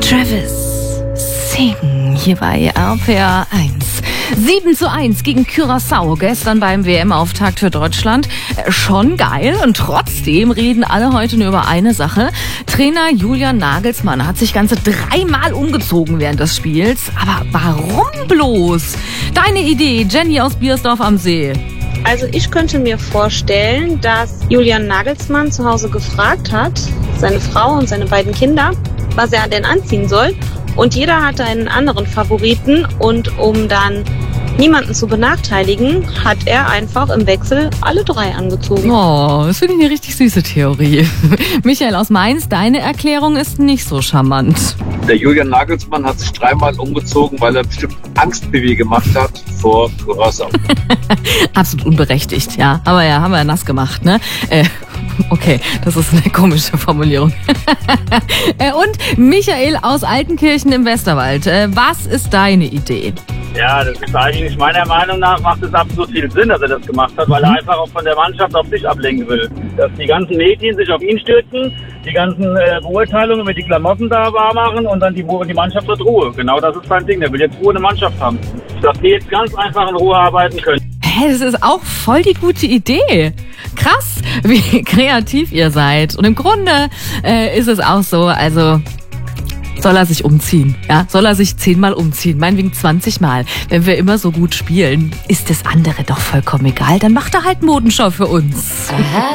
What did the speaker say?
Travis Sing hier bei RPR 1. 7:1 gegen Curaçao gestern beim WM-Auftakt für Deutschland. Schon geil und trotzdem reden alle heute nur über eine Sache. Trainer Julian Nagelsmann hat sich ganze 3-mal umgezogen während des Spiels. Aber warum bloß? Deine Idee, Jenny aus Biersdorf am See. Also ich könnte mir vorstellen, dass Julian Nagelsmann zu Hause gefragt hat, seine Frau und seine beiden Kinder, was er denn anziehen soll. Und jeder hatte einen anderen Favoriten und um dann niemanden zu benachteiligen, hat er einfach im Wechsel alle 3 angezogen. Oh, das finde ich eine richtig süße Theorie. Michael aus Mainz, deine Erklärung ist nicht so charmant. Der Julian Nagelsmann hat sich 3-mal umgezogen, weil er bestimmt Angstpipi gemacht hat vor Curaçao. Absolut unberechtigt, ja. Aber ja, haben wir nass gemacht, ne? Okay, das ist eine komische Formulierung. Und Michael aus Altenkirchen im Westerwald. Was ist deine Idee? Ja, das ist eigentlich meiner Meinung nach macht es absolut viel Sinn, dass er das gemacht hat, weil er einfach auch von der Mannschaft auf sich ablenken will. Dass die ganzen Medien sich auf ihn stürzen, die ganzen Beurteilungen mit die Klamotten da wahr machen und dann die Mannschaft wird Ruhe. Genau das ist sein Ding. Der will jetzt Ruhe in der Mannschaft haben. Dass die jetzt ganz einfach in Ruhe arbeiten können. Das ist auch voll die gute Idee. Krass, wie kreativ ihr seid. Und im Grunde ist es auch so, also soll er sich umziehen, ja? Soll er sich 10-mal umziehen, meinetwegen 20-mal. Wenn wir immer so gut spielen, ist das andere doch vollkommen egal. Dann macht er halt Modenschau für uns.